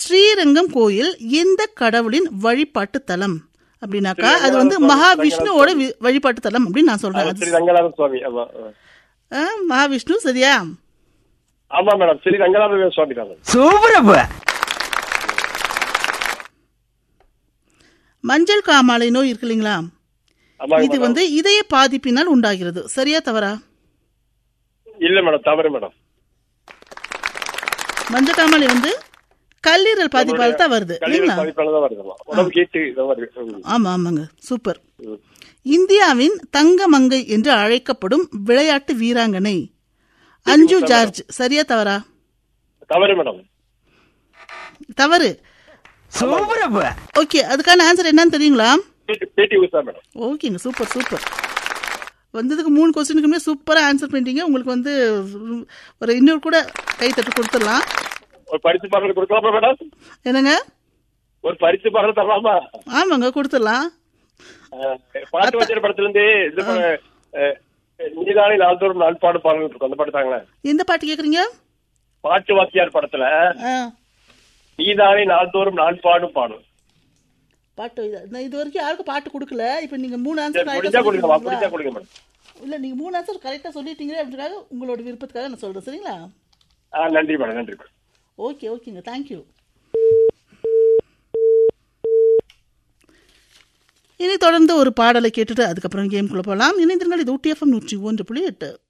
ஸ்ரீரங்கம் கோயில் எந்த கடவுளின் வழிபாட்டு தலம் அப்படின்னாக்கா அது வந்து மகாவிஷ்ணுவோட வழிபாட்டு தலம் அப்படின்னு நான் சொல்றேன். ஸ்ரீ ரங்கநாத சுவாமி. ஆமா மகாவிஷ்ணு சரியா? ஆமா மேடம், ஸ்ரீ ரங்கநாத சுவாமி தான். சூப்பர். மஞ்சள் காமாலை நோய் இருக்கு இல்லைங்களா, இது வந்து இதய பாதிப்பினால் உண்டாகிறது. சரியா தவறா? இல்ல மேடம், தவறு மேடம். மஞ்சள் காமாலை வந்து கல்லீரல் பாதிப்பால் தான் வருது இல்லைங்களா? ஆமா ஆமாங்க, சூப்பர். இந்தியாவின் தங்கமங்கை என்று அழைக்கப்படும் விளையாட்டு வீராங்கனை அஞ்சு ஜார்ஜ். சரியா தவறா? தவறு மேடம். தவறு. ஓகே, அதுக்கான ஆன்சர் என்னன்னு தெரியுங்களா? ஓகேங்க, சூப்பர் சூப்பர். வந்ததுக்கு 3 கொஸ்டினுக்குமே சூப்பரா ஆன்சர் பண்ணிட்டீங்க. உங்களுக்கு வந்து ஒரு இன்னொரு கூட கை தட்டு கொடுத்துடலாம். ஒரு பரிசு பாடல் கொடுக்கலாமா மேடம்? என்னங்க? ஒரு பரிசு பாடல் தரலாமா? ஆமாங்க, கொடுத்துடலாம். பாட்டு வச்ச படத்துல இருந்து நீதானே நாள்தோறும் நான் பாடு பாடல் இருக்கும், அந்த பாட்டு தாங்களே. எந்த பாட்டு கேக்குறீங்க? பாட்டு வாத்தியார் படத்துல நீதானே நாள்தோறும் நான் பாடும் பாடும் பாட்டு. இது வரைக்கும் யாருக்கும் பாட்டு கொடுக்கல. இப்ப நீங்க 3 ஆன்சர் இல்ல, நீங்க 3 ஆன்சர் கரெக்டா சொல்லிட்டீங்க அப்படின்றதுக்காக உங்களோட விருப்பத்துக்காக நான் சொல்றேன். சரிங்களா? நன்றி மேடம், நன்றி. ஓகே ஓகேங்க, தேங்க்யூ. இனி தொடர்ந்து ஒரு பாடலை கேட்டுட்டு அதுக்கப்புறம் கேம்குள்ள போகலாம். இணைந்திருங்கள். இது ஊட்டி FM 101.8.